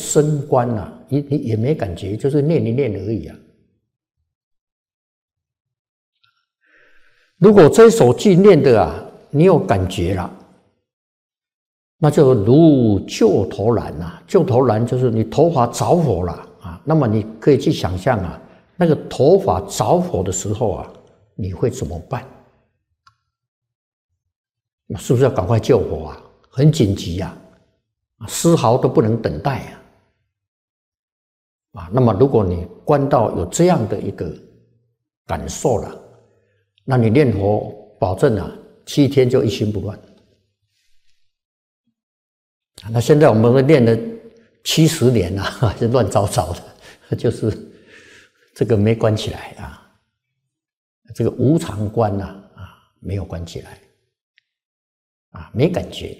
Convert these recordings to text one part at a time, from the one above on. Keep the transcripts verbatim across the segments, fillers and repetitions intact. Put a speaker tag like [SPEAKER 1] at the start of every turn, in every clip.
[SPEAKER 1] 升观啊，你你也没感觉，就是念一念而已啊。如果这首句念的啊，你有感觉了，那就如救头燃呐，救头燃就是你头发着火了啊，那么你可以去想象啊，那个头发着火的时候啊，你会怎么办？是不是要赶快救火啊？很紧急啊，丝毫都不能等待啊！啊，那么如果你观到有这样的一个感受了，那你念佛保证啊，七天就一心不乱。那现在我们练了七十年了，还是乱糟糟的，就是这个没关起来啊，这个无常观呐啊，没有关起来啊，没感觉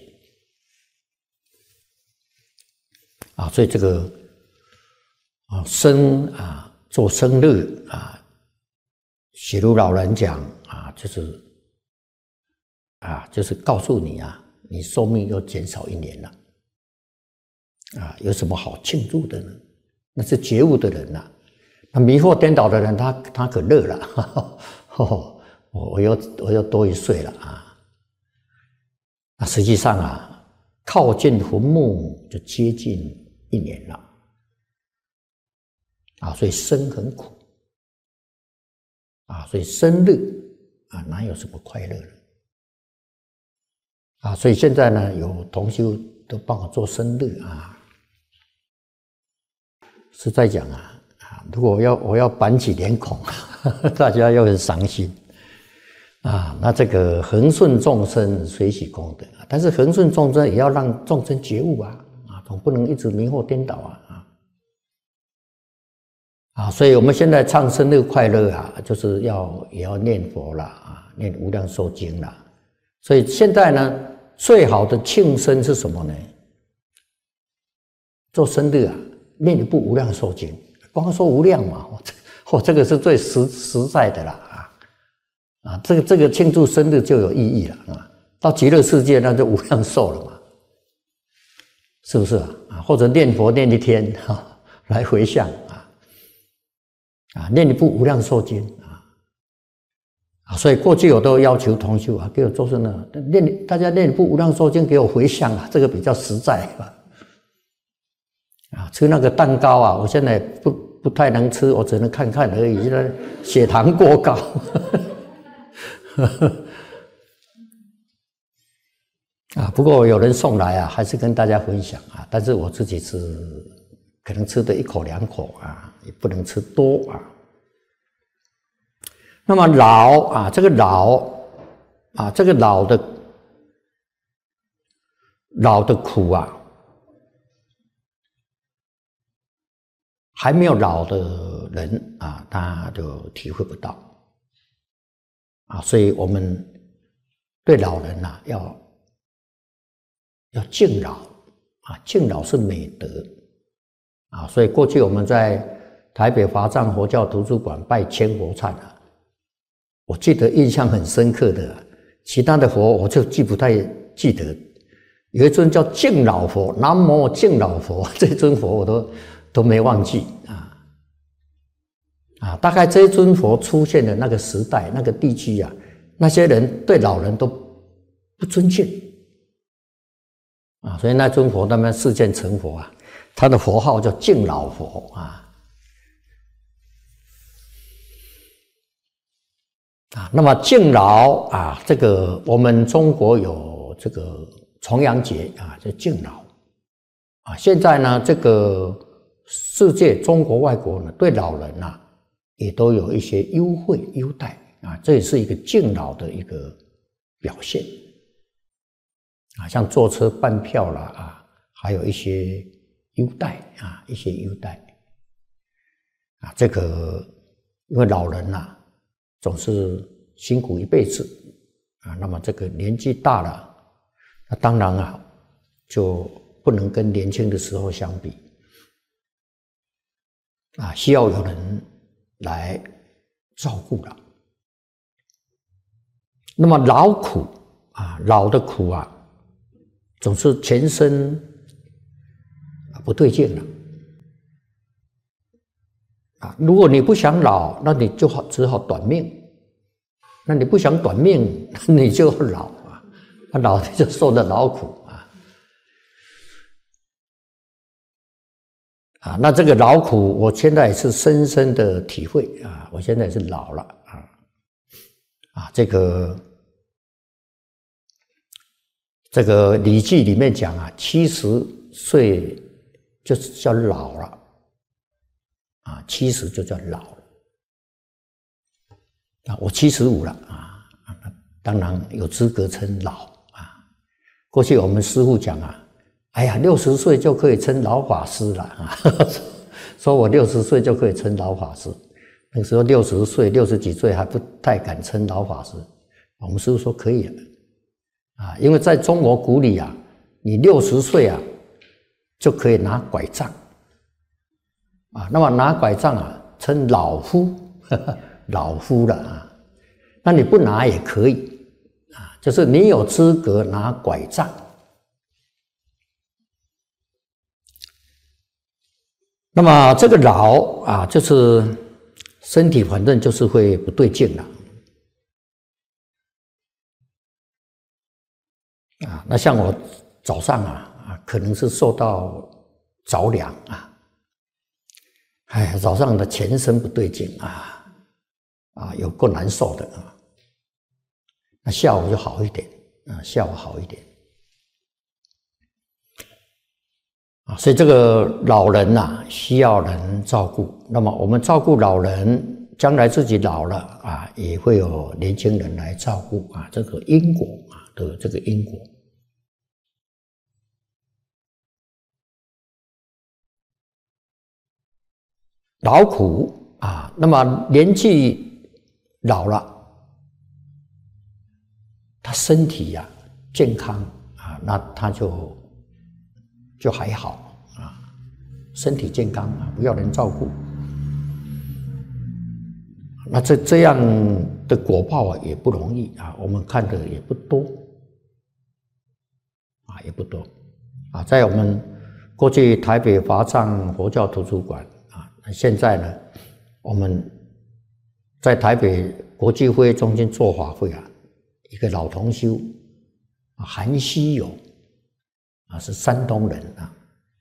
[SPEAKER 1] 啊，所以这个啊生啊做生日啊，许如老人讲啊，就是啊就是告诉你啊，你寿命又减少一年了。啊，有什么好庆祝的呢？那是觉悟的人呐、啊，那迷惑颠倒的人，他他可乐了，呵呵呵我又我又多一岁了啊！那实际上啊，靠近坟墓就接近一年了啊，所以生很苦啊，所以生日啊，哪有什么快乐呢？啊，所以现在呢，有同修都帮我做生日啊。是在讲啊，啊，如果我要我要板起脸孔，大家又很伤心啊。那这个恒顺众生随喜功德，但是恒顺众生也要让众生觉悟啊，啊，总不能一直迷惑颠倒啊，啊，啊，所以我们现在唱生日快乐啊，就是要也要念佛了啊，念无量寿经了。所以现在呢，最好的庆生是什么呢？做生日啊。念一部无量寿经，光说无量嘛，哦，这个是最实实在的啦啊啊，这个这个庆祝生日就有意义了啊。到极乐世界那就无量寿了嘛，是不是啊？啊，或者念佛念一天哈、啊，来回向啊啊，念一部无量寿经啊啊，所以过去我都要求同修啊，给我做生日念，大家念一部无量寿经给我回向啊，这个比较实在啊。啊，吃那个蛋糕啊，我现在不不太能吃，我只能看看而已。现在血糖过高，啊，不过有人送来啊，还是跟大家分享啊。但是我自己是可能吃的一口两口啊，也不能吃多啊。那么老啊，这个老啊，这个老的老的苦啊。还没有老的人啊，他就体会不到啊，所以我们对老人啊，要要敬老啊，敬老是美德啊，所以过去我们在台北华藏佛教图书馆拜千佛忏啊，我记得印象很深刻的，其他的佛我就记不太记得，有一尊叫敬老佛，南无敬老佛，这尊佛我都。都没忘记啊啊！大概这一尊佛出现的那个时代、那个地区啊，那些人对老人都不尊敬啊，所以那尊佛他们示现成佛啊，他的佛号叫敬老佛啊啊。那么敬老啊，这个我们中国有这个重阳节啊，叫敬老啊。现在呢，这个。世界中国外国呢，对老人啊，也都有一些优惠优待啊，这也是一个敬老的一个表现啊，像坐车办票啦啊，还有一些优待啊，一些优待啊，这个因为老人呐、啊，总是辛苦一辈子啊，那么这个年纪大了，那当然啊，就不能跟年轻的时候相比。啊，需要有人来照顾了。那么老苦啊，老的苦啊，总是全身不对劲了啊，如果你不想老，那你就好只好短命；那你不想短命，你就老啊，那老你就受了劳苦啊。啊，那这个劳苦，我现在是深深的体会啊！我现在是老了啊，啊，这个这个《礼记》里面讲啊，七十岁就是叫老了啊，七十就叫老了啊。我七十五了啊，当然有资格称老啊。过去我们师父讲啊。哎呀，六十岁就可以称老法师了啊！说我六十岁就可以称老法师，那个时候六十岁、六十几岁还不太敢称老法师。我们师父说可以了啊，因为在中国古里啊，你六十岁啊就可以拿拐杖啊，那么拿拐杖啊称老夫，呵呵老夫了啊。那你不拿也可以啊，就是你有资格拿拐杖。那么这个老啊，就是身体反正就是会不对劲了啊。那像我早上啊啊，可能是受到着凉啊，哎，早上的全身不对劲啊啊，有够难受的啊。那下午就好一点啊，下午好一点。啊，所以这个老人呐、啊，需要人照顾。那么我们照顾老人，将来自己老了啊，也会有年轻人来照顾啊。这个因果啊的这个因果，劳苦啊。那么年纪老了，他身体呀、啊、健康啊，那他就。就还好啊，身体健康啊，不要人照顾，那这这样的果报啊也不容易啊，我们看的也不多啊，也不多啊。在我们过去台北华藏佛教图书馆啊，现在呢，我们在台北国际会议中心做法会啊，一个老同修啊，韩希友。啊，是山东人啊，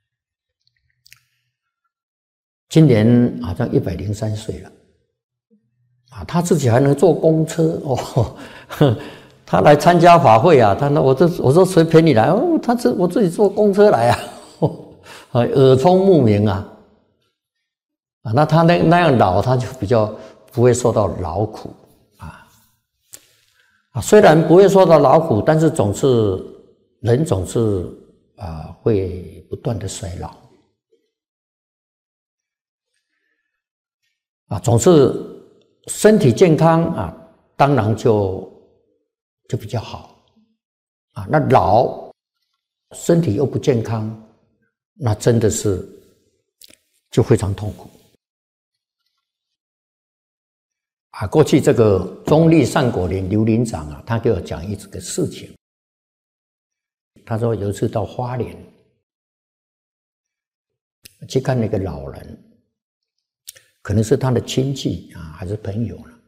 [SPEAKER 1] 今年好像一百零三岁了，啊，他自己还能坐公车哦，他来参加法会啊，他那我这我说谁陪你来？哦，他自我自己坐公车来啊，啊，耳聪目明啊，啊，那他那那样老，他就比较不会受到劳苦啊，啊，虽然不会受到劳苦，但是总是人总是。啊，会不断的衰老啊，总是身体健康啊，当然就就比较好啊。那老身体又不健康，那真的是就非常痛苦啊。过去这个中立善果林刘林长啊，他给我讲一个事情。他说有一次到花莲去看那个老人，可能是他的亲戚啊，还是朋友了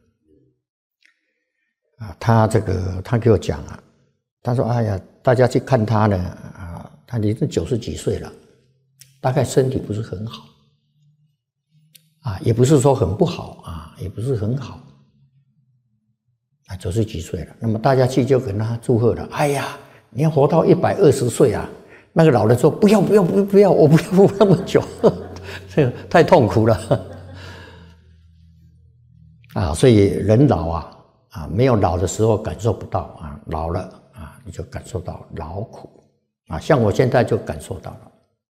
[SPEAKER 1] 啊。他这个他给我讲啊，他说：“哎呀，大家去看他呢啊，他已经九十几岁了，大概身体不是很好啊，也不是说很不好啊，也不是很好啊，九十几岁了。那么大家去就跟他祝贺了，哎呀。”你要活到一百二十岁啊？那个老人说：“不要，不要，不要，不要，我不要活那么久，这个太痛苦了。”啊，所以人老啊，啊，没有老的时候感受不到啊，老了啊，你就感受到劳苦啊。像我现在就感受到了。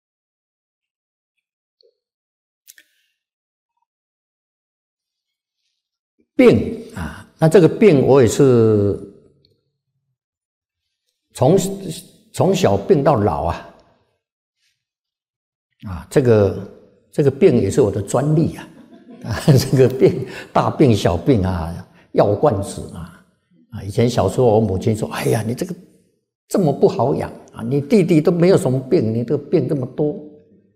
[SPEAKER 1] 病啊，那这个病我也是。从从小病到老啊，啊，这个这个病也是我的专利啊，啊，这个病大病小病啊，药罐子啊，啊，以前小时候我母亲说：“哎呀，你这个这么不好养啊，你弟弟都没有什么病，你这个病这么多